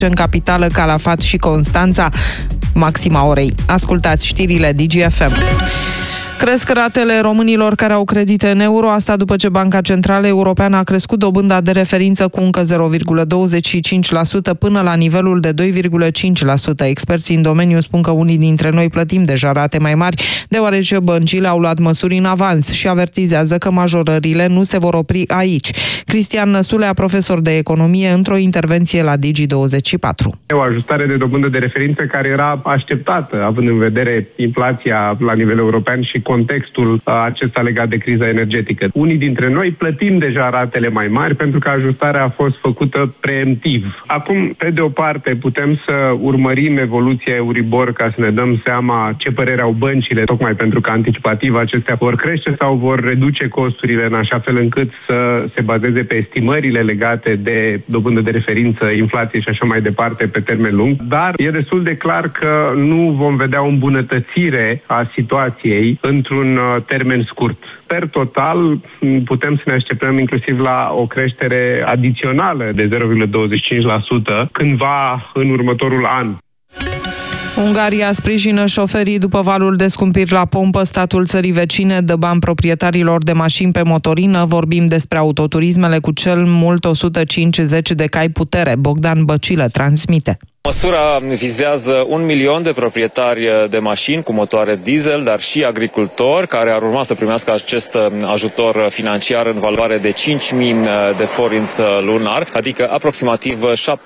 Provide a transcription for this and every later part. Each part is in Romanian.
în capitală, Calafat și Constanța, maxima orei. Ascultați știrile DGFM. Cresc ratele românilor care au credite în euro, asta după ce Banca Centrală Europeană a crescut dobânda de referință cu încă 0,25% până la nivelul de 2,5%. Experții în domeniu spun că unii dintre noi plătim deja rate mai mari, deoarece băncile au luat măsuri în avans și avertizează că majorările nu se vor opri aici. Cristian Năsulea, profesor de economie, într-o intervenție la Digi24. O ajustare de dobândă de referință care era așteptată, având în vedere inflația la nivel european și contextul acesta legat de criza energetică. Unii dintre noi plătim deja ratele mai mari pentru că ajustarea a fost făcută preemptiv. Acum, pe de o parte, putem să urmărim evoluția Euribor ca să ne dăm seama ce părere au băncile, tocmai pentru că anticipativ acestea vor crește sau vor reduce costurile în așa fel încât să se bazeze pe estimările legate de dobândă de referință, inflație și așa mai departe pe termen lung. Dar e destul de clar că nu vom vedea o îmbunătățire a situației într-un termen scurt. Per total, putem să ne așteptăm inclusiv la o creștere adițională de 0,25% cândva în următorul an. Ungaria sprijină șoferii după valul de scumpiri la pompă. Statul țării vecine dă bani proprietarilor de mașini pe motorină. Vorbim despre autoturismele cu cel mult 150 de cai putere. Bogdan Băcilă transmite. Măsura vizează 1 milion de proprietari de mașini cu motoare diesel, dar și agricultori care ar urma să primească acest ajutor financiar în valoare de 5.000 de forinți lunar, adică aproximativ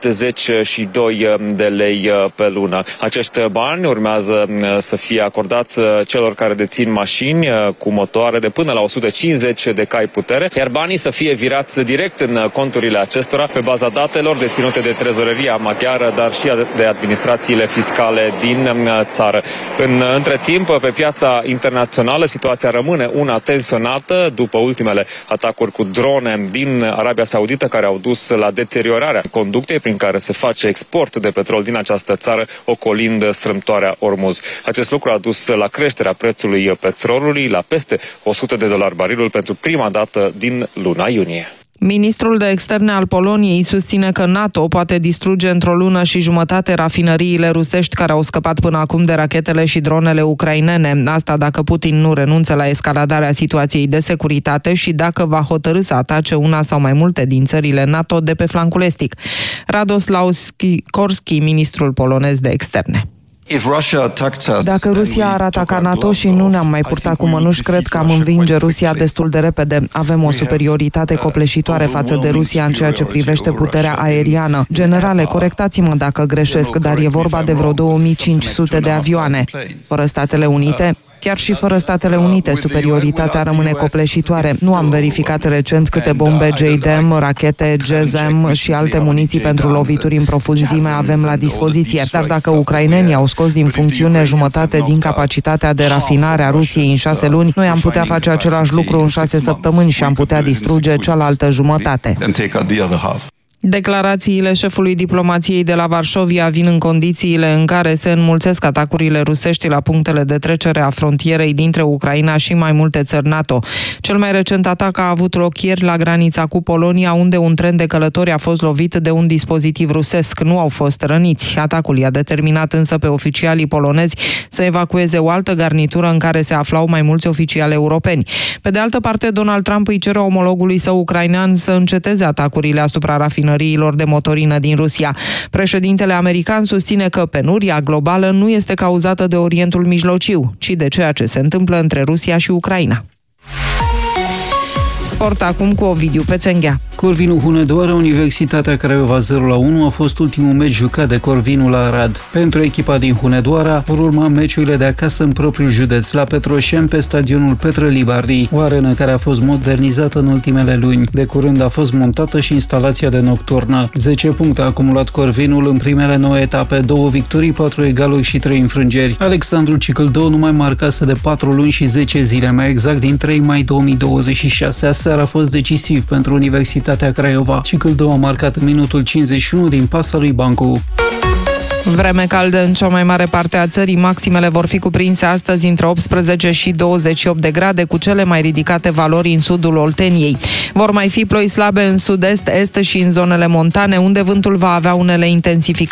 72 de lei pe lună. Acești bani urmează să fie acordați celor care dețin mașini cu motoare de până la 150 de cai putere, iar banii să fie virați direct în conturile acestora pe baza datelor deținute de trezoreria maghiară, dar și de administrațiile fiscale din țară. Între timp, pe piața internațională, situația rămâne una tensionată după ultimele atacuri cu drone din Arabia Saudită, care au dus la deteriorarea conductei prin care se face export de petrol din această țară, ocolind strâmtoarea Ormuz. Acest lucru a dus la creșterea prețului petrolului la peste $100 barilul pentru prima dată din luna iunie. Ministrul de Externe al Poloniei susține că NATO poate distruge într-o lună și jumătate rafinăriile rusești care au scăpat până acum de rachetele și dronele ucrainene. Asta dacă Putin nu renunță la escaladarea situației de securitate și dacă va hotărî să atace una sau mai multe din țările NATO de pe flancul estic. Radoslaw Sikorski, ministrul polonez de Externe. Dacă Rusia ar ataca NATO și nu ne-am mai purtat cu mănuși, cred că am învinge Rusia destul de repede. Avem o superioritate copleșitoare față de Rusia în ceea ce privește puterea aeriană. Generale, corectați-mă dacă greșesc, dar e vorba de vreo 2500 de avioane. Fără Statele Unite, chiar și fără Statele Unite, superioritatea rămâne copleșitoare. Nu am verificat recent câte bombe JDAM, rachete GSM și alte muniții pentru lovituri în profunzime avem la dispoziție. Dar dacă ucrainenii au scos din funcțiune jumătate din capacitatea de rafinare a Rusiei în 6 luni, noi am putea face același lucru în 6 săptămâni și am putea distruge cealaltă jumătate. Declarațiile șefului diplomației de la Varșovia vin în condițiile în care se înmulțesc atacurile rusești la punctele de trecere a frontierei dintre Ucraina și mai multe țări NATO. Cel mai recent atac a avut loc ieri la granița cu Polonia, unde un tren de călători a fost lovit de un dispozitiv rusesc. Nu au fost răniți. Atacul i-a determinat însă pe oficialii polonezi să evacueze o altă garnitură în care se aflau mai mulți oficiali europeni. Pe de altă parte, Donald Trump îi cere omologului său ucrainean să înceteze atacurile asupra rafinării de motorină din Rusia. Președintele american susține că penuria globală nu este cauzată de Orientul Mijlociu, ci de ceea ce se întâmplă între Rusia și Ucraina. Sport acum cu Ovidiu Pețenghea. Corvinu Hunedoara, Universitatea Craiova 0-1 a fost ultimul meci jucat de Corvinu la Arad. Pentru echipa din Hunedoara vor urma meciurile de acasă în propriul județ, la Petroșeni, pe stadionul Petre Libardi, o arenă care a fost modernizată în ultimele luni. De curând a fost montată și instalația de nocturnă. 10 puncte a acumulat Corvinul în primele 9 etape, 2 victorii, 4 egaluri și 3 înfrângeri. Alexandru Cicâldău nu mai marcase de 4 luni și 10 zile, mai exact din 3 mai 2026. Aseară a fost decisiv pentru Universitatea Craiova. Cicâldău a marcat în minutul 51 din pasa lui Bancu. Vreme caldă în cea mai mare parte a țării. Maximele vor fi cuprinse astăzi între 18 și 28 de grade, cu cele mai ridicate valori în sudul Olteniei. Vor mai fi ploi slabe în sud-est, est și în zonele montane, unde vântul va avea unele intensificări.